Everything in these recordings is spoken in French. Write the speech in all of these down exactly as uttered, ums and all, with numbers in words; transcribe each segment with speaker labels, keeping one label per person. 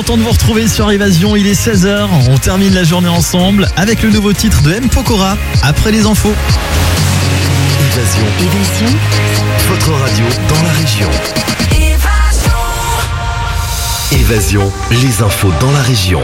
Speaker 1: Content de vous retrouver sur Évasion, il est seize heures, on termine la journée ensemble avec le nouveau titre de M. Pokora, après les infos.
Speaker 2: Évasion. Évasion. Votre radio dans la région. Évasion. Évasion, les infos dans la région.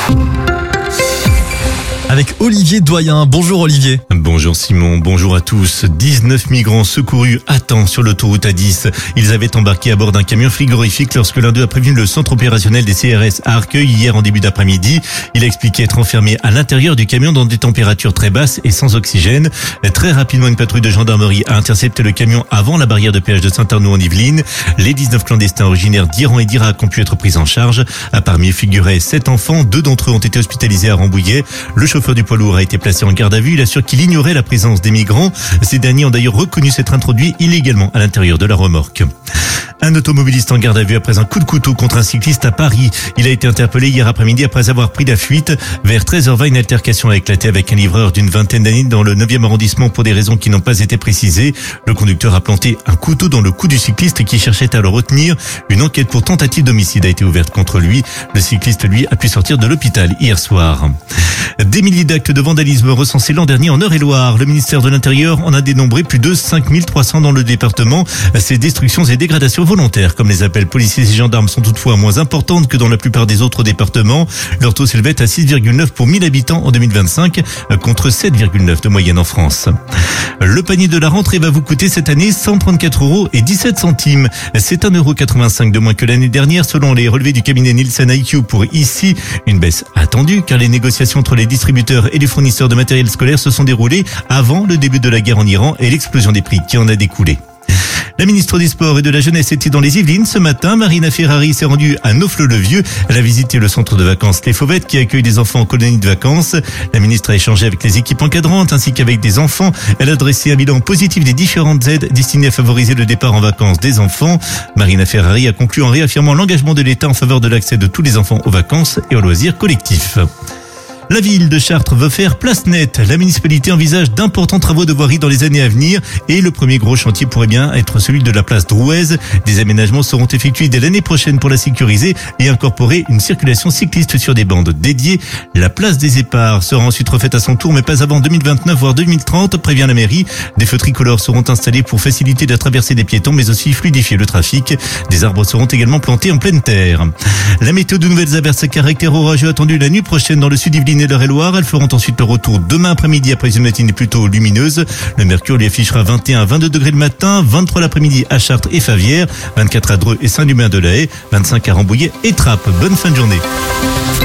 Speaker 1: Avec Olivier Doyen. Bonjour Olivier.
Speaker 3: Bonjour Simon, bonjour à tous. dix-neuf migrants secourus à temps sur l'autoroute A dix. Ils avaient embarqué à bord d'un camion frigorifique lorsque l'un d'eux a prévenu le centre opérationnel des C R S à Arcueil hier en début d'après-midi. Il a expliqué être enfermé à l'intérieur du camion dans des températures très basses et sans oxygène. Très rapidement, une patrouille de gendarmerie a intercepté le camion avant la barrière de péage de Saint-Arnaud en Yvelines. Les dix-neuf clandestins originaires d'Iran et d'Irak ont pu être pris en charge. Parmi eux figuraient sept enfants. Deux d'entre eux ont été hospitalisés à Rambouillet. Le Le chauffeur du poids lourd a été placé en garde à vue. Il assure qu'il ignorait la présence des migrants. Ces derniers ont d'ailleurs reconnu s'être introduits illégalement à l'intérieur de la remorque. Un automobiliste en garde à vue après un coup de couteau contre un cycliste à Paris. Il a été interpellé hier après-midi après avoir pris la fuite. Vers treize heures vingt, une altercation a éclaté avec un livreur d'une vingtaine d'années dans le neuvième arrondissement pour des raisons qui n'ont pas été précisées. Le conducteur a planté un couteau dans le cou du cycliste qui cherchait à le retenir. Une enquête pour tentative d'homicide a été ouverte contre lui. Le cycliste, lui, a pu sortir de l'hôpital hier soir. Des milliers d'actes de vandalisme recensés l'an dernier en Eure-et-Loire. Le ministère de l'Intérieur en a dénombré plus de cinq mille trois cents dans le département. Ces destructions et dégradations volontaires, comme les appels policiers et gendarmes, sont toutefois moins importantes que dans la plupart des autres départements. Leur taux s'élevait à six virgule neuf pour mille habitants en deux mille vingt-cinq, contre sept virgule neuf de moyenne en France. Le panier de la rentrée va vous coûter cette année cent trente-quatre euros et dix-sept centimes. C'est un euro quatre-vingt-cinq de moins que l'année dernière selon les relevés du cabinet Nielsen I Q. Pour ici, une baisse attendue car les négociations entre les distributeurs et les fournisseurs de matériel scolaire se sont déroulées avant le début de la guerre en Iran et l'explosion des prix qui en a découlé. La ministre des Sports et de la Jeunesse était dans les Yvelines ce matin. Marina Ferrari s'est rendue à Naufle-le-Vieux. Elle a visité le centre de vacances Les Fauvettes qui accueille des enfants en colonie de vacances. La ministre a échangé avec les équipes encadrantes ainsi qu'avec des enfants. Elle a dressé un bilan positif des différentes aides destinées à favoriser le départ en vacances des enfants. Marina Ferrari a conclu en réaffirmant l'engagement de l'État en faveur de l'accès de tous les enfants aux vacances et aux loisirs collectifs. La ville de Chartres veut faire place nette. La municipalité envisage d'importants travaux de voirie dans les années à venir et le premier gros chantier pourrait bien être celui de la place Drouaise. Des aménagements seront effectués dès l'année prochaine pour la sécuriser et incorporer une circulation cycliste sur des bandes dédiées. La place des Éparts sera ensuite refaite à son tour, mais pas avant deux mille vingt-neuf voire deux mille trente, prévient la mairie. Des feux tricolores seront installés pour faciliter la traversée des piétons, mais aussi fluidifier le trafic. Des arbres seront également plantés en pleine terre. La météo, de nouvelles averses à caractère orageux attendues la nuit prochaine dans le sud Yvelines et l'Eure-et-Loire. Elles feront ensuite le retour demain après-midi après une matinée plutôt lumineuse. Le mercure lui affichera vingt et un à vingt-deux degrés le matin, vingt-trois l'après-midi à Chartres et Favières, vingt-quatre à Dreux et Saint-Lumin-de-la-Haye, vingt-cinq à Rambouillet et Trappes. Bonne fin de journée.